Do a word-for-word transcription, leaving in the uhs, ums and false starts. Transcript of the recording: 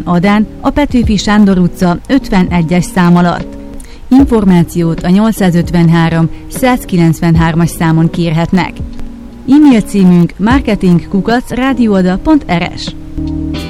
Adán, a Petőfi Sándor utca ötvenegyes szám alatt. Információt a nyolcszázötvenhárom százkilencvenhármas számon kérhetnek. E-mail címünk marketing kukac radioda pont r s.